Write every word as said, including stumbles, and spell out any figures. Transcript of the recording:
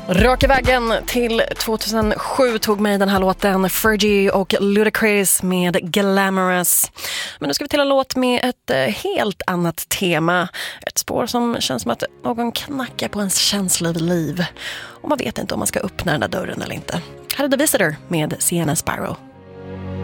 Raka vägen till tjugohundrasju tog mig den här låten Fergie och Ludacris med Glamorous. Men nu ska vi till en låt med ett helt annat tema. Ett spår som känns som att någon knackar på ens känsla vid liv. Och man vet inte om man ska öppna den där dörren eller inte. Här är The Visitor med Sienna Sparrow.